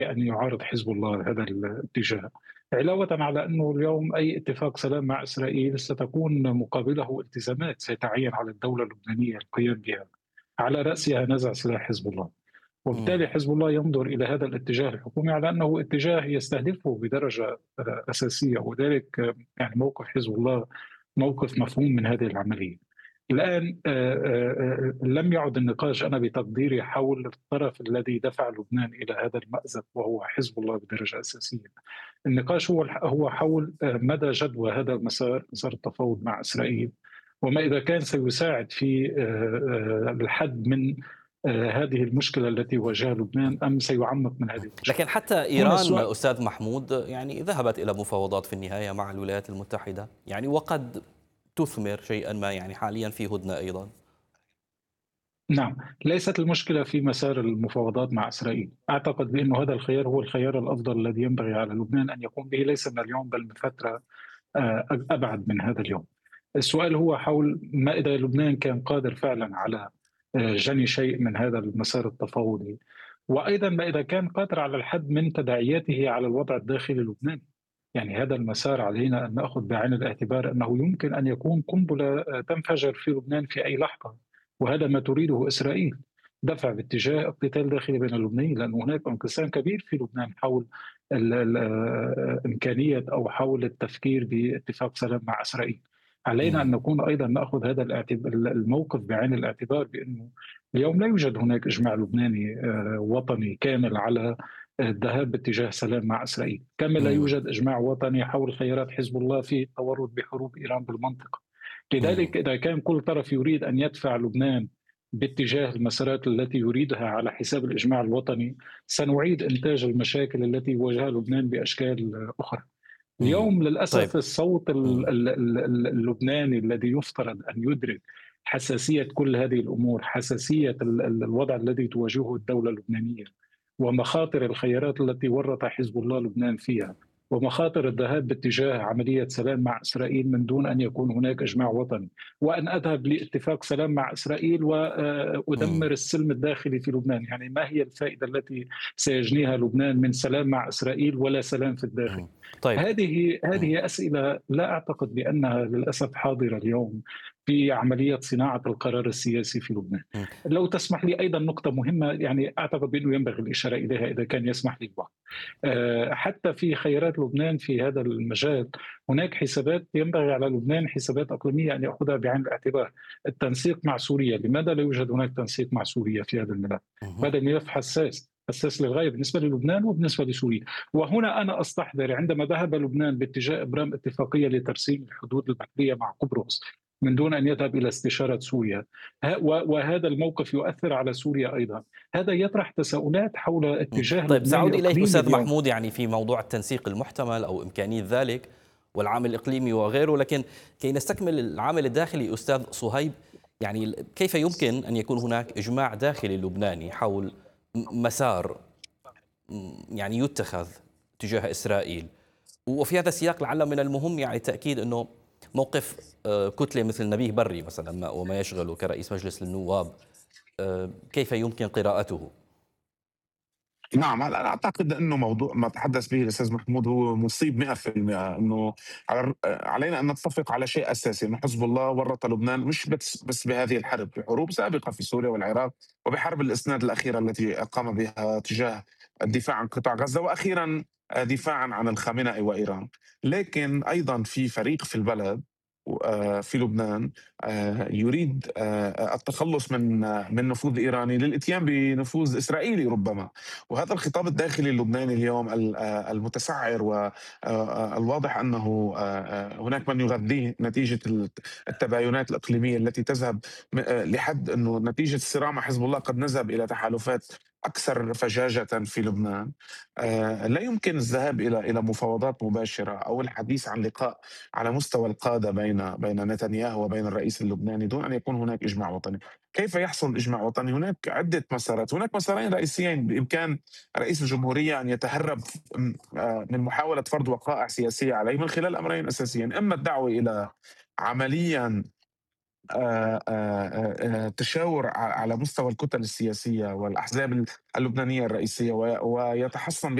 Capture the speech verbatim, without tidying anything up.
أن يعارض حزب الله هذا الاتجاه، علاوة على أنه اليوم أي اتفاق سلام مع إسرائيل ستكون مقابله التزامات سيتعين على الدولة اللبنانية القيام بها، على رأسها نزع سلاح حزب الله. إمم، وبالتالي حزب الله ينظر إلى هذا الاتجاه الحكومي على أنه اتجاه يستهدفه بدرجة آه، أساسية، وذلك آه، يعني موقف حزب الله موقف مفهوم من هذه العملية. الآن آه، آه، آه، لم يعد النقاش أنا بتقديري حول الطرف الذي دفع لبنان إلى هذا المأزق وهو حزب الله بدرجة أساسية. النقاش هو هو حول آه، مدى جدوى هذا المسار، مسار التفاوض مع إسرائيل، وما إذا كان سيساعد في آه، آه، الحد من آه، هذه المشكلة التي يواجهها لبنان أم سيعمق من هذه لكن المشكلة. حتى هنا إيران السؤال. أستاذ محمود يعني ذهبت إلى مفاوضات في النهاية مع الولايات المتحدة، يعني وقد تثمر شيئًا ما، يعني حاليًا في هدنة أيضًا. نعم، ليست المشكلة في مسار المفاوضات مع إسرائيل، أعتقد بأن هذا الخيار هو الخيار الأفضل الذي ينبغي على لبنان أن يقوم به، ليس من اليوم بل من فترة آه، أبعد من هذا اليوم. السؤال هو حول ما إذا لبنان كان قادر فعلا على آه، جني شيء من هذا المسار التفاوضي، وأيضا ما إذا كان قادر على الحد من تداعياته على الوضع الداخلي اللبناني. يعني هذا المسار علينا أن نأخذ بعين الاعتبار أنه يمكن أن يكون قنبلة آه، تنفجر في لبنان في أي لحظة، وهذا ما تريده إسرائيل، دفع باتجاه اقتتال داخلي بين اللبنانيين، لأن هناك انقسام كبير في لبنان حول ال- ال- آه، إمكانية أو حول التفكير باتفاق سلام مع إسرائيل. علينا أن إمم، نكون أيضا نأخذ هذا الاعتب- الموقف بعين الاعتبار، بأنه اليوم لا يوجد هناك إجماع لبناني آه، وطني كامل على الذهاب باتجاه سلام مع إسرائيل، كما لا إمم، يوجد إجماع وطني حول خيارات حزب الله في التورط بحروب إيران بالمنطقة. إمم، لذلك إذا كان كل طرف يريد أن يدفع لبنان باتجاه المسارات التي يريدها على حساب الإجماع الوطني، سنعيد إنتاج المشاكل التي يواجهها لبنان بأشكال أخرى. إمم. اليوم طيب. للأسف الصوت ال- إمم، ال- ال- اللبناني الذي يفترض أن يدرك حساسية كل هذه الأمور، حساسية ال- ال- الوضع الذي تواجهه الدولة اللبنانية، ومخاطر الخيارات التي ورط حزب الله لبنان فيها، ومخاطر الذهاب باتجاه عملية سلام مع إسرائيل من دون أن يكون هناك إجماع وطني، وأن أذهب لاتفاق سلام مع إسرائيل إمم، وأدمر السلم الداخلي في لبنان. يعني ما هي الفائدة التي سيجنيها لبنان من سلام مع إسرائيل ولا سلام في الداخل؟ إمم. طيب. هذه إمم، هذه أسئلة لا أعتقد بأنها للأسف حاضرة اليوم في عملية صناعة القرار السياسي في لبنان. إمم. لو تسمح لي أيضا نقطة مهمة، يعني أعتقد بأنه ينبغي الإشارة إليها إذا كان يسمح لي الوقت. آه، حتى في خيارات لبنان في هذا المجال هناك حسابات ينبغي على لبنان، حسابات إقليمية أن يأخذها بعين الاعتبار. التنسيق مع سوريا، لماذا لا يوجد هناك تنسيق مع سوريا في هذا الملف؟ اهم. هذا الملف حساس، حساس للغاية بالنسبة للبنان وبالنسبة لسوريا. وهنا أنا أستحضر عندما ذهب لبنان باتجاه إبرام اتفاقية لترسيم الحدود البحرية مع قبرص من دون أن يذهب إلى استشارة سوريا، وهذا الموقف يؤثر على سوريا أيضا. هذا يطرح تساؤلات حول إمم. اتجاه طيب لبنان سأعود إليك الإقليمي أستاذ اليوم. محمود، يعني في موضوع التنسيق المحتمل أو إمكانية ذلك والعامل الإقليمي وغيره، لكن كي نستكمل العامل الداخلي أستاذ صهيب، يعني ال كيف يمكن أن يكون هناك إجماع داخلي لبناني حول م مسار م يعني يُتَّخذ تجاه إسرائيل؟ وفي هذا السياق لعل من المهم يعني تأكيد أنه موقف آآ كتلة مثل نبيه بري مثلًا ما وما يشغله كرئيس مجلس النواب، آآ كيف يمكن قراءته؟ نعم، هلأ أنا أعتقد إنه موضوع ما تحدث به الأستاذ محمود هو مصيب مئة بالمئة إنه على الر علينا أن نتفق على شيء أساسي، إنه حزب الله ورّط لبنان مش بس بس بهذه الحرب، بحروب سابقة في سوريا والعراق، وبحرب الإسناد الأخيرة التي قام بها تجاه الدفاع عن قطاع غزة، وأخيرًا آآ دفاعًا عن الخامنئي وإيران. لكن أيضًا في فريق في البلد و آآ في لبنان آآ يريد آآ التخلُّص من آه، من نفوذ إيراني للإتيان بنفوذ إسرائيلي ربما. وهذا الخطاب الداخلي اللبناني اليوم ال- آه، المتسعر والواضح انه آه، آه، هناك من يغذيه نتيجه الت- التباينات الاقليميه التي تذهب م- آه، لحد انه نتيجه الصراع مع حزب الله قد نذهب الى تحالفات اكثر فجاجه في لبنان. آه، لا يمكن الذهاب الى الى مفاوضات مباشره او الحديث عن لقاء على مستوى القاده بين بين نتنياهو وبين الرئيس اللبناني دون ان يكون هناك اجماع وطني. كيف يحصل إجماع وطني؟ هناك عدة مسارات، هناك مسارين رئيسيين بإمكان رئيس الجمهورية أن يتهرب م- آه، من محاولة فرض وقائع سياسية عليه من خلال أمرين أساسيين: إما الدعوة إلى عمليا آآ آآ آآ تشاور ع على مستوى الكتل السياسية والأحزاب ال اللبنانية الرئيسية و ويتحصّن